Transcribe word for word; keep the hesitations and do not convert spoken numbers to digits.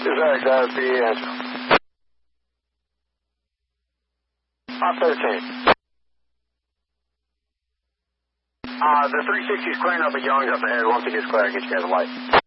Zach, that's the answer. Op thirteen. Uh, the three sixty is clearing up at Young's up ahead. Once it gets clear, I'll get you guys a light.